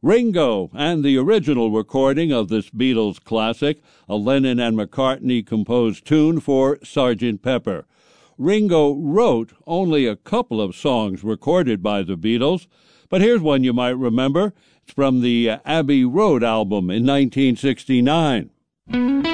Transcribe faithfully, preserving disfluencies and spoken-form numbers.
Ringo and the original recording of this Beatles classic, a Lennon and McCartney composed tune for Sergeant Pepper. Ringo wrote only a couple of songs recorded by the Beatles, but here's one you might remember. It's from the Abbey Road album in nineteen sixty-nine.